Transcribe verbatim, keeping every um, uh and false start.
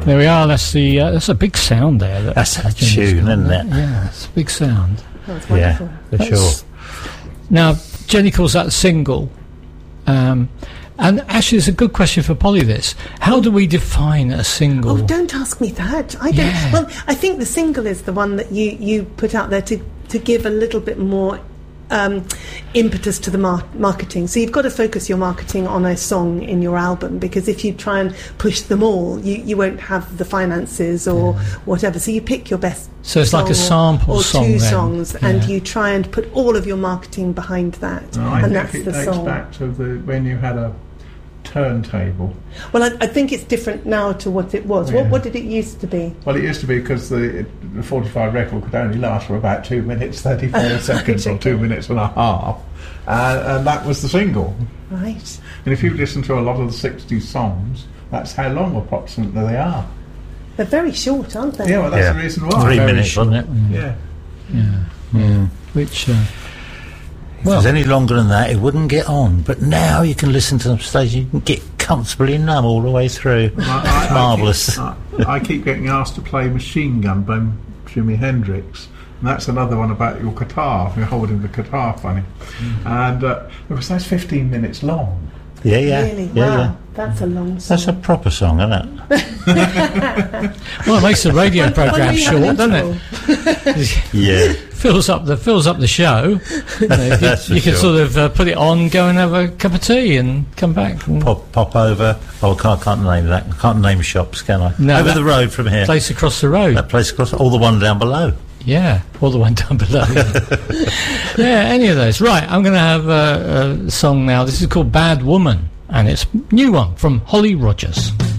There we are. That's the uh, that's a big sound there. That that's a tune, isn't it? Yeah, it's a big sound. That's wonderful. Yeah, for That's, sure. Now, Jenny calls that a single. Um, and actually, it's a good question for Polly, this. How do we define a single? Oh, don't ask me that. I don't. Yeah. Well, I think the single is the one that you, you put out there to, to give a little bit more um, impetus to the mar- marketing. So you've got to focus your marketing on a song in your album, because if you try and push them all, you, you won't have the finances or yeah. whatever. So you pick your best So it's like a sample or, or song two then. songs, Yeah. and you try and put all of your marketing behind that. No, I and think that's it the dates song. back to the when you had a turntable. Well, I, I think it's different now to what it was. Yeah. What, what did it used to be? Well, it used to be because the, the forty-five record could only last for about two minutes, thirty-four seconds, or two minutes and a half, uh, and that was the single. Right. And if you listen to a lot of the sixties songs, that's how long approximately they are. They're very short, aren't they? Yeah, well, that's Yeah. the reason why. Three Very minutes, short. wasn't it? Yeah. Yeah. Mm. Which, uh, If well, it was any longer than that, it wouldn't get on. But now you can listen to them stage, you can get comfortably numb all the way through. Well, I, It's I, marvellous. I keep, I, I keep getting asked to play Machine Gun by Jimi Hendrix. And that's another one about your guitar. You're holding the guitar funny. Mm. And uh, it was that's fifteen minutes long. Yeah, yeah. Really? yeah, Wow. yeah. That's a long song. That's a proper song, isn't it? well, it makes the radio When- when programme we have an short, doesn't interval. it? Yeah. fills up the fills up the show. You, know, you, That's for you can sure. sort of uh, put it on, go and have a cup of tea, and come back. And Pop, pop over. Oh, I can't, can't name that. I can't name shops, can I? No, over that the road from here. place across the road. That place across, or the one down below. Yeah, or the one down below. Yeah, any of those. Right, I'm going to have a, a song now. This is called Bad Woman, and it's a new one from Holly Rogers.